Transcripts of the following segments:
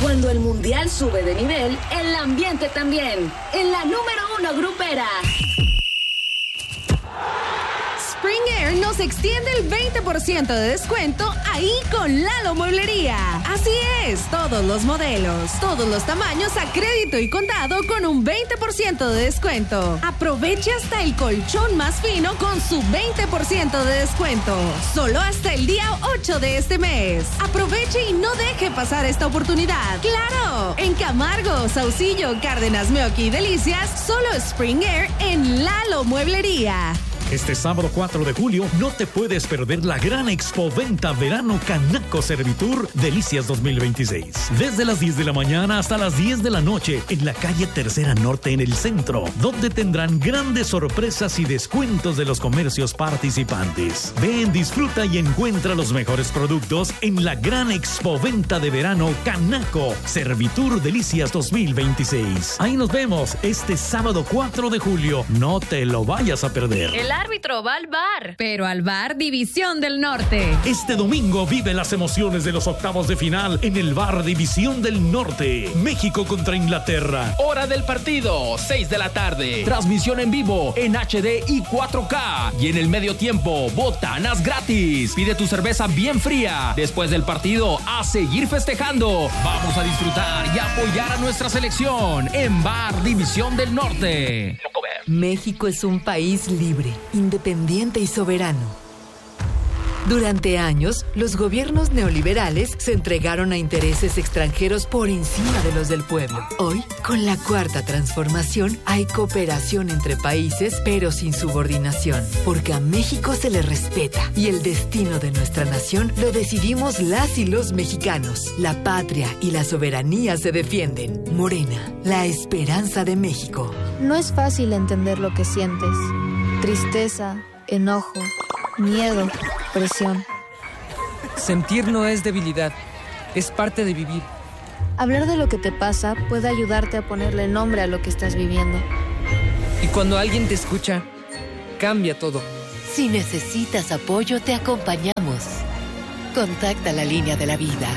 Cuando el mundial sube de nivel, el ambiente también. En la número 1 grupera. Spring Air nos extiende el 20% de descuento ahí con Lalo Mueblería. Así es, todos los modelos, todos los tamaños a crédito y contado con un 20% de descuento. Aproveche hasta el colchón más fino con su 20% de descuento. Solo hasta el día 8 de este mes. Aproveche y no deje pasar esta oportunidad. ¡Claro! En Camargo, Saucillo, Cárdenas, Meoqui y Delicias, solo Spring Air en Lalo Mueblería. Este sábado 4 de julio no te puedes perder la gran Expo Venta Verano Canaco Servitur Delicias 2026. Desde las 10 de la mañana hasta las 10 de la noche en la calle Tercera Norte en el centro, donde tendrán grandes sorpresas y descuentos de los comercios participantes. Ven, disfruta y encuentra los mejores productos en la gran Expo Venta de Verano Canaco Servitur Delicias 2026. Ahí nos vemos este sábado 4 de julio. No te lo vayas a perder. El árbitro va al VAR, pero al VAR División del Norte. Este domingo vive las emociones de los octavos de final en el VAR División del Norte. México contra Inglaterra. Hora del partido, 6 de la tarde. Transmisión en vivo en HD y 4K. Y en el medio tiempo, botanas gratis. Pide tu cerveza bien fría. Después del partido, a seguir festejando. Vamos a disfrutar y apoyar a nuestra selección en VAR División del Norte. México es un país libre, independiente y soberano. Durante años, los gobiernos neoliberales se entregaron a intereses extranjeros por encima de los del pueblo. Hoy, con la Cuarta Transformación, hay cooperación entre países, pero sin subordinación, porque a México se le respeta y el destino de nuestra nación lo decidimos las y los mexicanos. La patria y la soberanía se defienden. Morena, la esperanza de México. No es fácil entender lo que sientes. Tristeza, enojo, miedo, presión. Sentir no es debilidad, es parte de vivir. Hablar de lo que te pasa puede ayudarte a ponerle nombre a lo que estás viviendo. Y cuando alguien te escucha, cambia todo. Si necesitas apoyo, te acompañamos. Contacta la línea de la vida.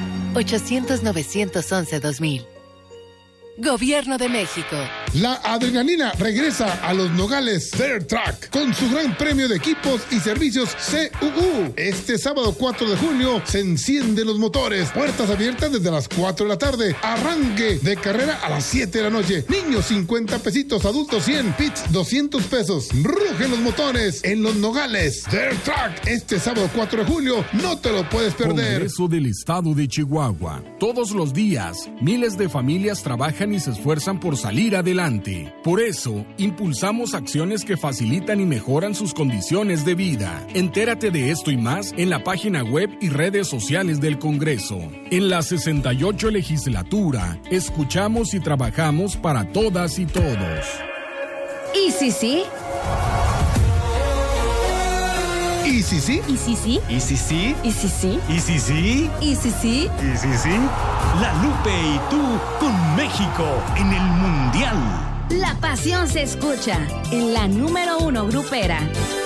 800-911-2000. Gobierno de México. La adrenalina regresa a Los Nogales Fair Track con su gran premio de equipos y servicios CUU. Este sábado 4 de junio se encienden los motores. Puertas abiertas desde las 4 de la tarde. Arranque de carrera a las 7 de la noche. Niños 50 pesitos, adultos 100, pits 200 pesos. Rugen los motores en Los Nogales Fair Track. Este sábado 4 de julio no te lo puedes perder. Congreso del Estado de Chihuahua. Todos los días, miles de familias trabajan y se esfuerzan por salir adelante. Por eso, impulsamos acciones que facilitan y mejoran sus condiciones de vida. Entérate de esto y más en la página web y redes sociales del Congreso. En la 68 legislatura, escuchamos y trabajamos para todas y todos. ¿Y si sí? ¿Y si sí? ¿Y si sí? ¿Y si sí? ¿Y si sí? ¿Y si sí? ¿Y si sí? ¿Y si sí? La Lupe y tú con México en el Mundial. La pasión se escucha en la número 1 grupera.